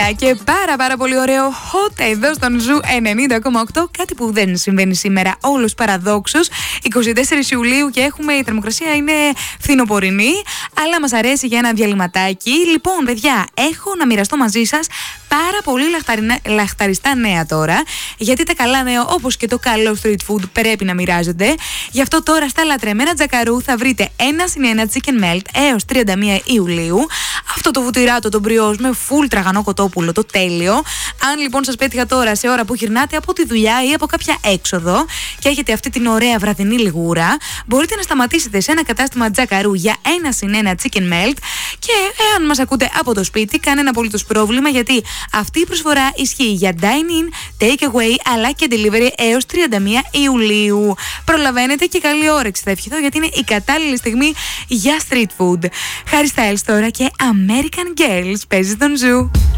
νέα και πάρα πολύ ωραίο hot εδώ στον Ζου 90,8. Κάτι που δεν συμβαίνει σήμερα όλους παραδόξους. 24 Ιουλίου και η θερμοκρασία είναι φθινοπορεινή, αλλά μας αρέσει για ένα διαλυματάκι. Λοιπόν, παιδιά, έχω να μοιραστώ μαζί σας πάρα πολύ λαχταριστά νέα τώρα. Γιατί τα καλά νέα, όπως και το καλό street food, πρέπει να μοιράζονται. Γι' αυτό τώρα στα λατρεμένα Τζακαρού θα βρείτε 1+1 chicken melt έως 31 Ιουλίου. Αυτό το βουτυράτο, το μπριός με full τραγανό κοτόπουλο, το τέλειο. Αν λοιπόν σας πέτυχα τώρα σε ώρα που γυρνάτε από τη δουλειά ή από κάποια έξοδο και έχετε αυτή την ωραία βραδινή λιγούρα, μπορείτε να σταματήσετε σε ένα κατάστημα Τζακαρού για 1+1 chicken melt. Και εάν μας ακούτε από το σπίτι, κανένα απολύτως πρόβλημα, γιατί αυτή η προσφορά ισχύει για dine-in, take away αλλά και delivery έως 31 Ιουλίου. Προλαβαίνετε και καλή όρεξη, θα ευχηθώ, γιατί είναι η κατάλληλη στιγμή για street food. Harry Styles τώρα και American Girls παίζει στον Ζου.